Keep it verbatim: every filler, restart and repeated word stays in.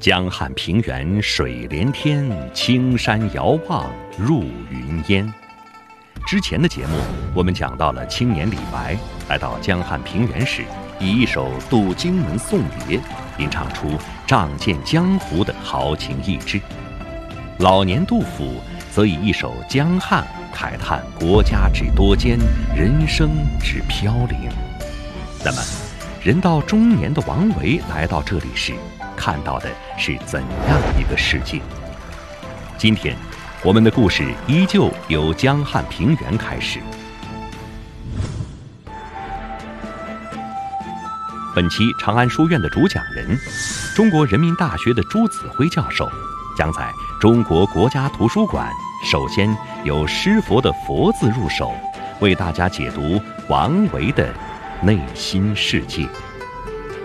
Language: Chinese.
江汉平原水连天，青山遥望入云烟。之前的节目我们讲到了青年李白来到江汉平原时，以一首《渡荆门送别》吟唱出仗剑江湖的豪情逸致。老年杜甫则以一首《江汉》慨叹国家之多艰，人生之飘零。那么人到中年的王维来到这里时，看到的是怎样一个世界？今天我们的故事依旧由江汉平原开始。本期长安书院的主讲人，中国人民大学的朱子辉教授，将在中国国家图书馆首先由诗佛的佛字入手，为大家解读王维的内心世界。